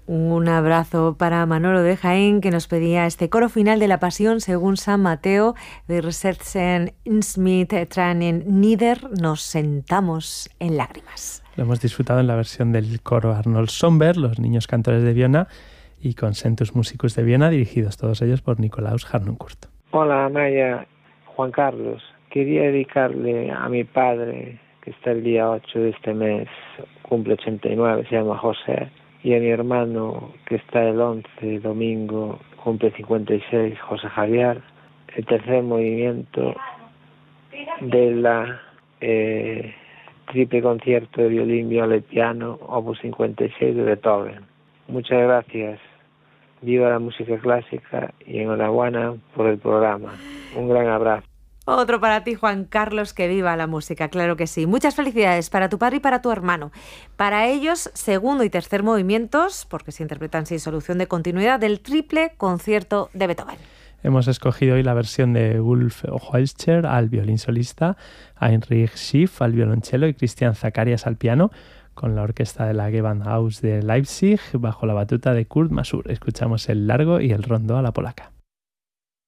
Un abrazo para Manolo de Jaén, que nos pedía este coro final de la Pasión según San Mateo de Resetzen Insmit Tranen Nieder. Nos sentamos en lágrimas. Lo hemos disfrutado en la versión del coro Arnold Somber, los niños cantores de Viena, y Concentus Musicus de Viena, dirigidos todos ellos por Nikolaus Harnoncourt. Hola, Amaya, Juan Carlos. Quería dedicarle a mi padre, que está el día 8 de este mes, cumple 89, se llama José, y a mi hermano, que está el 11, domingo, cumple 56, José Javier. El tercer movimiento de la triple concierto de violín, viola y piano, opus 56 de Beethoven. Muchas gracias. Viva la música clásica y enhorabuena por el programa. Un gran abrazo. Otro para ti, Juan Carlos, que viva la música, claro que sí. Muchas felicidades para tu padre y para tu hermano. Para ellos, segundo y tercer movimientos, porque se interpretan sin solución de continuidad, del triple concierto de Beethoven. Hemos escogido hoy la versión de Ulf Holscher al violín solista, Heinrich Schiff al violonchelo y Christian Zacharias al piano, con la orquesta de la Gewandhaus de Leipzig, bajo la batuta de Kurt Masur. Escuchamos el largo y el rondo a la polaca.